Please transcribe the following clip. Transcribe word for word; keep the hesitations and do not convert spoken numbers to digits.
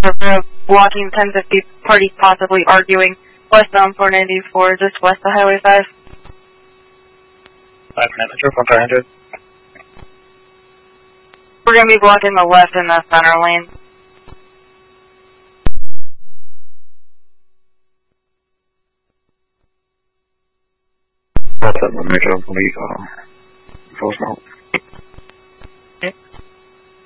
We're blocking ten fifty, party possibly arguing westbound four ninety-four, just west of Highway five. five manager, from five hundred. We're going to be blocking the left in the center lane. That's it, manager, leave, um, full smoke.